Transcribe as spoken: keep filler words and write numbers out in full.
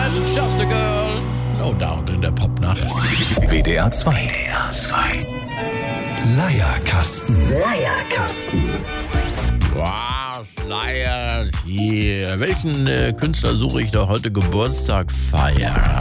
Woman, just a girl. No doubt in der Popnacht. W D R zwei. W D R zwei. Leierkasten. Leierkasten. Wow, Schleier hier. Welchen äh, Künstler suche ich da heute Geburtstag feiern?